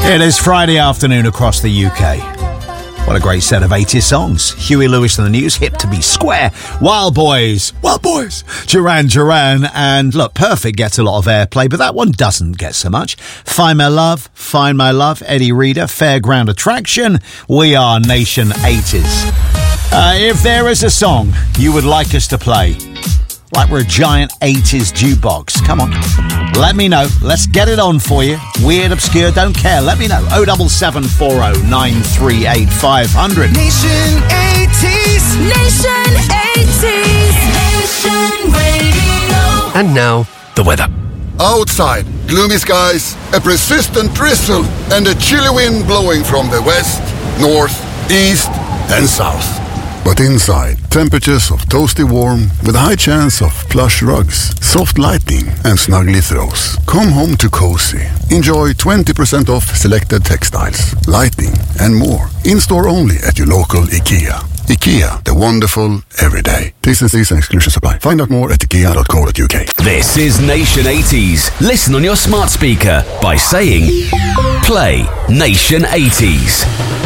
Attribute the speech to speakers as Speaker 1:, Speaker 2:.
Speaker 1: It is Friday afternoon across the UK. What a great set of 80s songs. Huey Lewis and the News, Hip to be Square, Wild Boys, Duran, and look, Perfect gets a lot of airplay, but that one doesn't get so much. Find My Love, Eddie Reader, Fairground Attraction, We Are Nation 80s. If there is a song you would like us to play, like we're a giant 80s jukebox, come on, let me know. Let's get it on for you. Weird, obscure, don't care. Let me know. 07740 938 500.
Speaker 2: Nation 80s. Nation 80s. Nation Radio.
Speaker 3: And now, the weather.
Speaker 4: Outside, gloomy skies, a persistent drizzle, and a chilly wind blowing from the west, north, east, and south. But inside, temperatures of toasty warm with a high chance of plush rugs, soft lighting, and snuggly throws. Come home to cozy. Enjoy 20% off selected textiles, lighting, and more. In-store only at your local IKEA. IKEA, the wonderful everyday. T&Cs and exclusions apply. Find out more at ikea.co.uk.
Speaker 3: This is Nation 80s. Listen on your smart speaker by saying, play Nation 80s.